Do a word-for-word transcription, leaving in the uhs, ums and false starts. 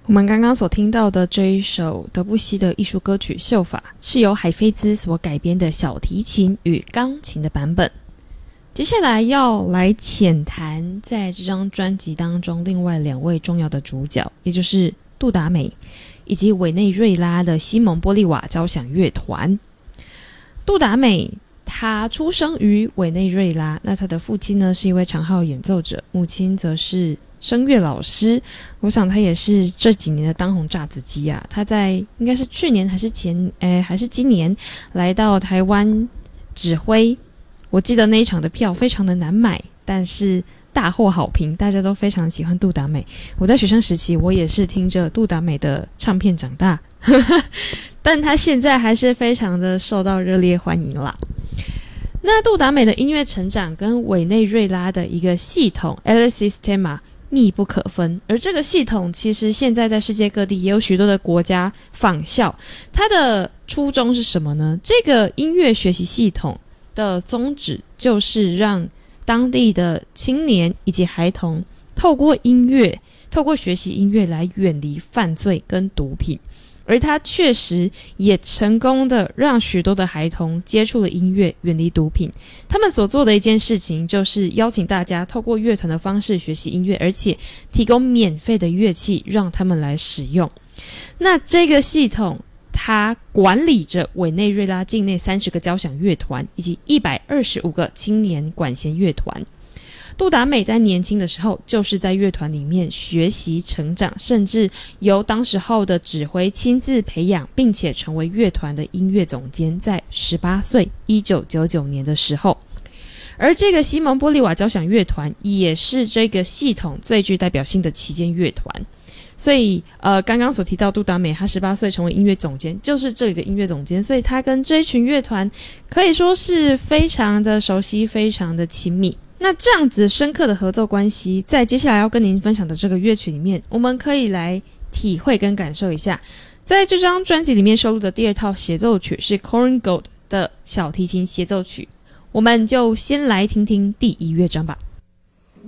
我们刚刚所听到的这一首德布西的艺术歌曲《秀法》是由海菲兹所改编的小提琴与钢琴的版本。接下来要来浅谈在这张专辑当中另外两位重要的主角，也就是杜达美以及委内瑞拉的西蒙波利瓦交响乐团。杜达美他出生于委内瑞拉，那他的父亲呢是一位长号演奏者，母亲则是声乐老师。我想他也是这几年的当红炸子鸡啊。他在应该是去年还是前诶还是今年来到台湾指挥，我记得那一场的票非常的难买，但是大获好评，大家都非常喜欢杜达美。我在学生时期我也是听着杜达美的唱片长大但他现在还是非常的受到热烈欢迎啦。那杜达美的音乐成长跟委内瑞拉的一个系统 El Sistema 密不可分，而这个系统其实现在在世界各地也有许多的国家仿效。它的初衷是什么呢？这个音乐学习系统的宗旨就是让当地的青年以及孩童透过音乐透过学习音乐来远离犯罪跟毒品，而他确实也成功的让许多的孩童接触了音乐，远离毒品。他们所做的一件事情就是邀请大家透过乐团的方式学习音乐，而且提供免费的乐器让他们来使用。那这个系统它管理着委内瑞拉境内三十个交响乐团以及一百二十五个青年管弦乐团。杜达美在年轻的时候就是在乐团里面学习成长，甚至由当时候的指挥亲自培养，并且成为乐团的音乐总监，在十八岁一九九九年的时候。而这个西蒙波利瓦交响乐团也是这个系统最具代表性的旗舰乐团。所以呃，刚刚所提到杜达美他十八岁成为音乐总监，就是这里的音乐总监，所以他跟这一群乐团可以说是非常的熟悉，非常的亲密。那这样子深刻的合作关系，在接下来要跟您分享的这个乐曲里面，我们可以来体会跟感受一下。在这张专辑里面收录的第二套协奏曲是 Korngold 的小提琴协奏曲，我们就先来听听第一乐章吧。